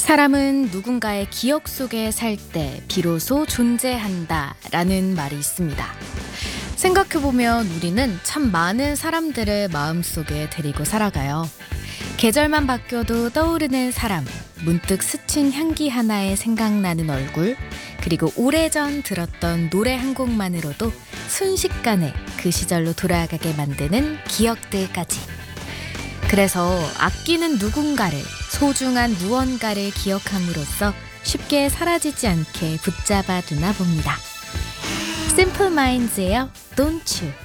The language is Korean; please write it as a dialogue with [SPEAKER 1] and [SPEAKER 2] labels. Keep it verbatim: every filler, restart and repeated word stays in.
[SPEAKER 1] 사람은 누군가의 기억 속에 살 때 비로소 존재한다 라는 말이 있습니다. 생각해보면 우리는 참 많은 사람들을 마음속에 데리고 살아가요. 계절만 바뀌어도 떠오르는 사람, 문득 스친 향기 하나에 생각나는 얼굴, 그리고 오래전 들었던 노래 한 곡만으로도 순식간에 그 시절로 돌아가게 만드는 기억들까지. 그래서 아끼는 누군가를, 소중한 무언가를 기억함으로써 쉽게 사라지지 않게 붙잡아 두나 봅니다. 심플 마인드예요. Don't you?